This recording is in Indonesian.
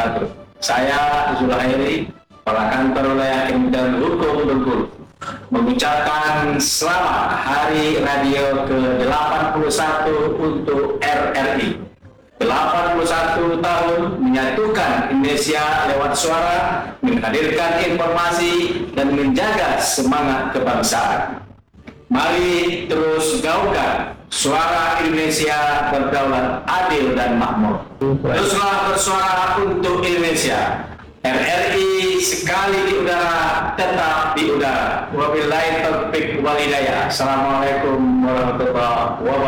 wabarakatuh. Saya Zulhairi, Kepala Kantor Wilayah Kementerian Hukum Bengkulu, mengucapkan selamat Hari Radio ke-81 untuk RRI. 81 tahun menyatukan Indonesia lewat suara, menghadirkan informasi, dan menjaga semangat kebangsaan. Mari terus gaungkan suara Indonesia berdaulat, adil, dan makmur. Teruslah bersuara untuk Indonesia. RRI sekali di udara, tetap di udara. Wabillahi taufiq wal hidayah. Assalamualaikum warahmatullahi wabarakatuh.